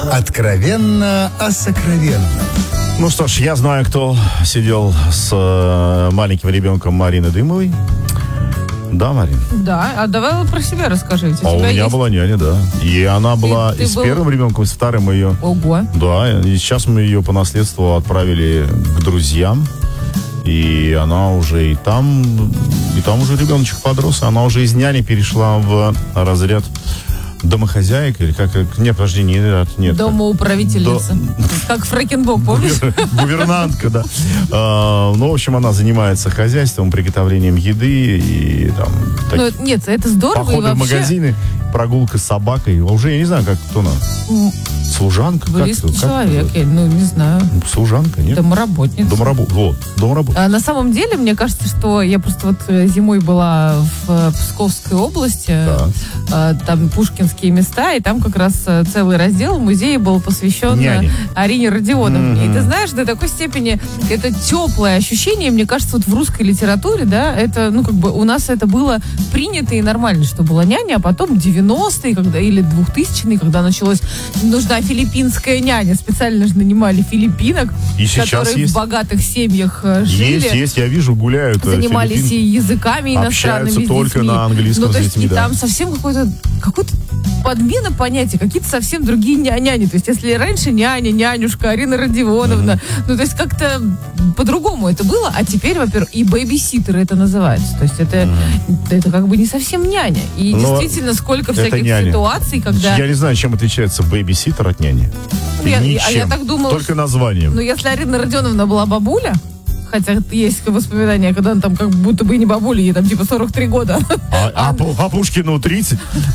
Откровенно о сокровенном. Ну что ж, я знаю, кто сидел с маленьким ребенком Марины Дымовой. Да, Марин? Да, а давай про себя расскажите. А у меня была няня, да. И она была и с первым ребенком, и с вторым ее. Ого. Да, и сейчас мы ее по наследству отправили к друзьям. И она уже и там уже ребеночек подрос. Она уже из няни перешла в разряд домохозяйка или как... Нет, подожди, нет. Домоуправительница. Как Фрэкенбок, помнишь? Гувернантка, да. Ну, в общем, она занимается хозяйством, приготовлением еды и там... Нет, это здорово. Походы в магазины, прогулка с собакой. Уже я не знаю, как кто она. Служанка? Близкий человек, я не знаю. Служанка, нет? Домоработница. Домоработница. А на самом деле, мне кажется, что я просто вот зимой была в Псковской области, там Пушкинские места, и там как раз целый раздел музея был посвящен Арине Родионовне. И ты знаешь, до такой степени это теплое ощущение, мне кажется, вот в русской литературе, да, это, у нас это было принято и нормально, что была няня, а потом 90-е, или 2000-е, когда началось нужна филиппинская няня. Специально же нанимали филиппинок, которые в богатых семьях жили. Есть, я вижу, гуляют. Занимались и языками иностранными, общаются только на английском с детьми, и там совсем какой-то подмена понятий, какие-то совсем другие няни. То есть, если раньше нянюшка, Арина Родионовна, то есть как-то по-другому это было, а теперь, во-первых, и бэйбиситеры это называются. То есть, это как бы не совсем няня. И действительно, сколько всяких ситуаций, когда... Я не знаю, чем отличается бэйбиситер от няни. Я так думала... Только названием. Если Арина Родионовна была бабуля, хотя есть воспоминания, когда она там как будто бы и не бабуля, ей там типа 43 года. А Пушкину 30?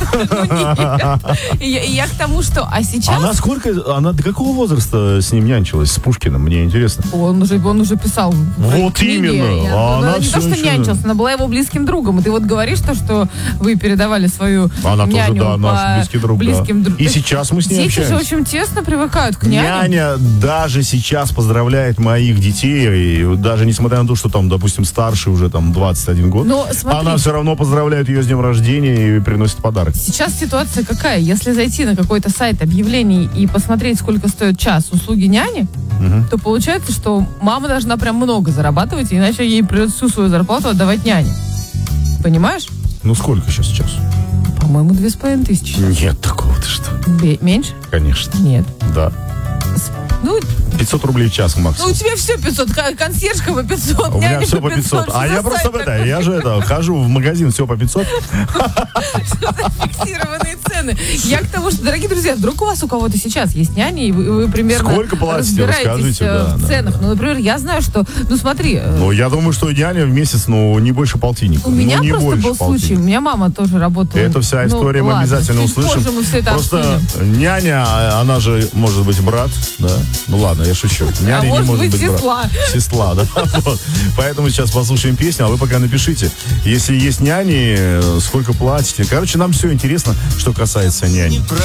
Я к тому, что... А сейчас... Она до какого возраста с ним нянчилась, с Пушкиным? Мне интересно. Он уже писал. Вот именно. Она не то, что нянчилась, она была его близким другом. И ты вот говоришь то, что вы передавали свою няню тоже, наш близкий друг. И сейчас мы с ней общаемся. Дети же очень тесно привыкают к няне. Няня даже сейчас поздравляет моих детей, и даже несмотря на то, что там, допустим, старше уже там 21 год, она все равно поздравляет ее с днем рождения и приносит подарок. Сейчас ситуация какая? Если зайти на какой-то сайт объявлений и посмотреть, сколько стоит час услуги няни, то получается, что мама должна прям много зарабатывать, иначе ей придется всю свою зарплату отдавать няне. Понимаешь? Ну, сколько сейчас час? По-моему, 2500. Нет такого, ты что? Меньше? Конечно. Нет. Да. 500 рублей в час максимум. У тебя все 500, консьержка по 500. У меня все по 500. А я просто я же хожу в магазин, все по 500. Что за фиксированные цены? Я к тому, что, дорогие друзья, вдруг у вас у кого-то сейчас есть няня, и вы примерно сколько платите, разбираетесь в ценах. Например, я знаю, что, смотри... я думаю, что няня в месяц, не больше полтинника. У меня просто был случай, у меня мама тоже работала. Это вся история мы обязательно услышим. Просто няня, она же может быть брат, да? Ну ладно, я шучу. Няня не может быть сестла. Сестла, да. Поэтому сейчас послушаем песню, а вы пока напишите, если есть няни, сколько платите. Короче, нам все интересно, что касается няни.